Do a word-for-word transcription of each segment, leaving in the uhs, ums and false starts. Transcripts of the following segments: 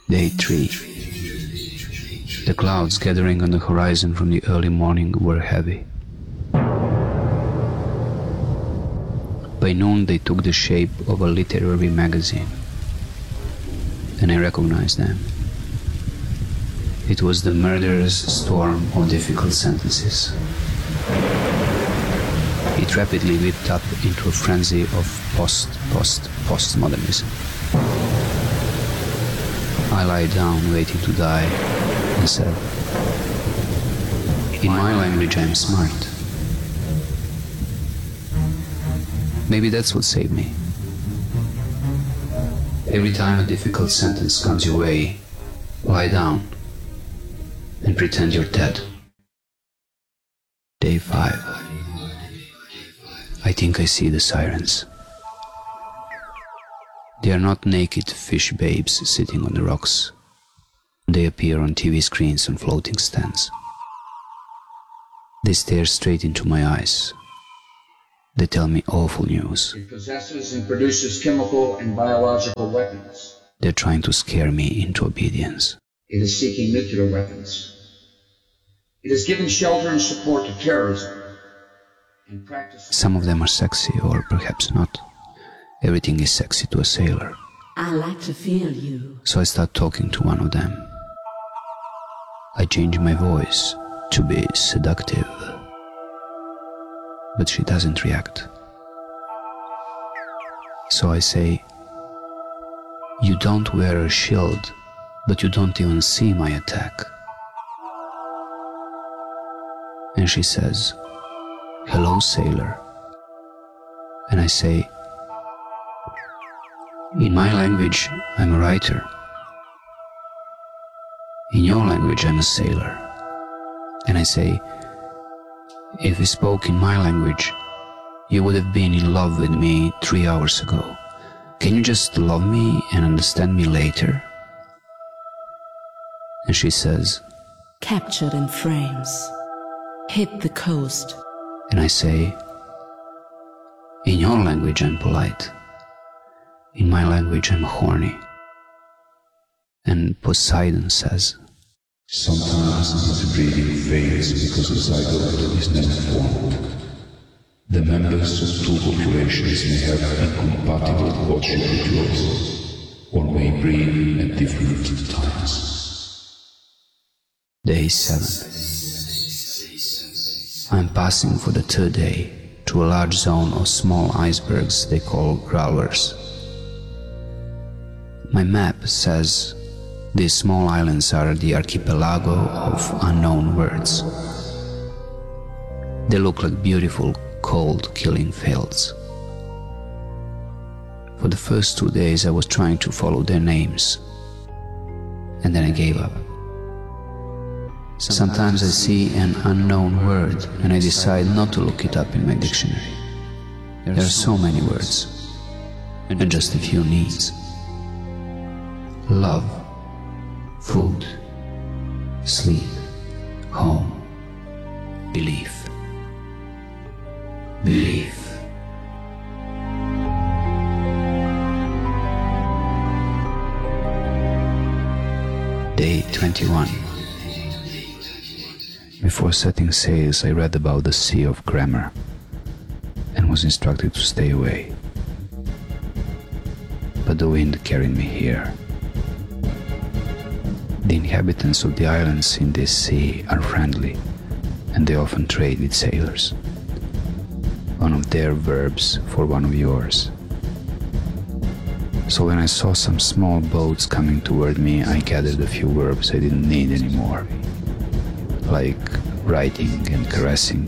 Day three. The clouds gathering on the horizon from the early morning were heavy. By noon they took the shape of a literary magazine, and I recognized them. It was the murderous storm of difficult sentences. It rapidly whipped up into a frenzy of post-post-postmodernism. I lay down waiting to die and said, "In my language I'm smart." Maybe that's what saved me. Every time a difficult sentence comes your way, lie down and pretend you're dead. Day five. I think I see the sirens. They are not naked fish babes sitting on the rocks. They appear on T V screens and floating stands. They stare straight into my eyes. They tell me awful news. It possesses and produces chemical and biological weapons. They're trying to scare me into obedience. It is seeking nuclear weapons. It is giving shelter and support to terrorism. And practices. Some of them are sexy, or perhaps not. Everything is sexy to a sailor. I like to feel you. So I start talking to one of them. I change my voice to be seductive. But she doesn't react. So I say, "You don't wear a shield, but you don't even see my attack." And she says, "Hello, sailor." And I say, "In my language, I'm a writer. In your language, I'm a sailor." And I say, "If we spoke in my language, you would have been in love with me three hours ago. Can you just love me and understand me later?" And she says, "Captured in frames. Hit the coast." And I say, "In your language, I'm polite. In my language, I'm horny." And Poseidon says, "Sometimes the breathing fails because the zygote is never formed. The members of two populations may have incompatible courtship rituals, or may breed at different times." Day seven. I'm passing for the third day to a large zone of small icebergs they call growlers. My map says these small islands are the archipelago of unknown words. They look like beautiful, cold, killing fields. For the first two days I was trying to follow their names, and then I gave up. Sometimes I see an unknown word and I decide not to look it up in my dictionary. There are so many words, and just a few needs. Love, food, sleep, home, belief. Belief. Day twenty-one. Before setting sails, I read about the Sea of Grammar and was instructed to stay away. But the wind carried me here. The inhabitants of the islands in this sea are friendly, and they often trade with sailors. One of their verbs for one of yours. So when I saw some small boats coming toward me, I gathered a few verbs I didn't need anymore, like writing and caressing.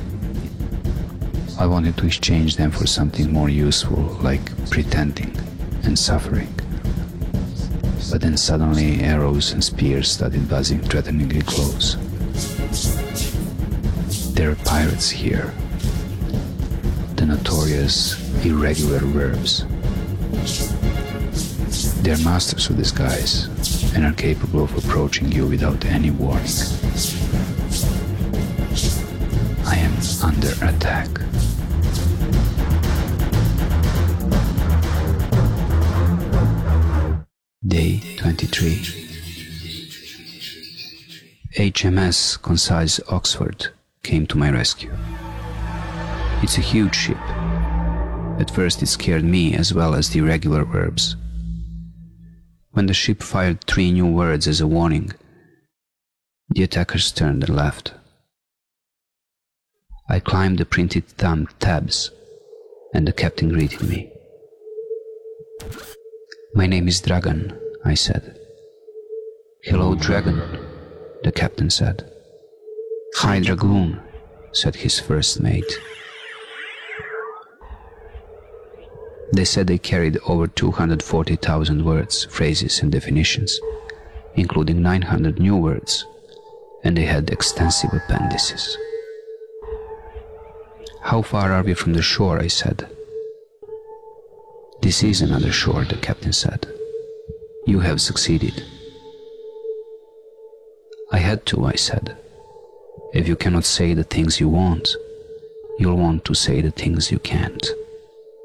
I wanted to exchange them for something more useful, like pretending and suffering. But then suddenly arrows and spears started buzzing threateningly close. There are pirates here, the notorious irregular verbs. They are masters of disguise and are capable of approaching you without any warning. I am under attack. Day twenty-three. H M S Concise Oxford came to my rescue. It's a huge ship. At first it scared me as well as the irregular verbs. When the ship fired three new words as a warning, the attackers turned and left. I climbed the printed thumb tabs, and the captain greeted me. "My name is Dragan," I said. "Hello, Dragon," the captain said. "Hi, Dragoon," said his first mate. They said they carried over two hundred forty thousand words, phrases and definitions, including nine hundred new words, and they had extensive appendices. "How far are we from the shore?" I said. "This is another shore," the captain said. "You have succeeded." "I had to," I said. "If you cannot say the things you want, you'll want to say the things you can't."